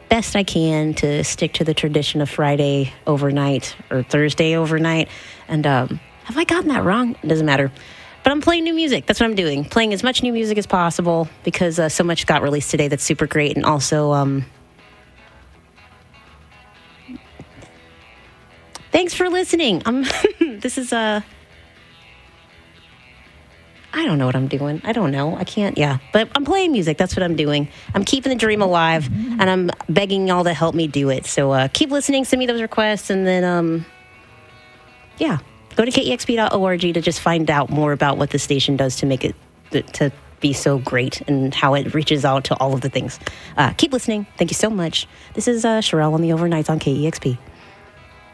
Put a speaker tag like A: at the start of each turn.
A: best I can to stick to the tradition of Friday overnight or Thursday overnight. And have I gotten that wrong? It doesn't matter. But I'm playing new music. That's what I'm doing. Playing as much new music as possible because so much got released today that's super great. And also, thanks for listening. This is I don't know what I'm doing. I don't know. I can't. Yeah. But I'm playing music. That's what I'm doing. I'm keeping the dream alive, and I'm begging y'all to help me do it. So keep listening. Send me those requests, and then, yeah. Go to kexp.org to just find out more about what the station does to make it to be so great and how it reaches out to all of the things. Keep listening. Thank you so much. This is Sherelle on the Overnights on KEXP.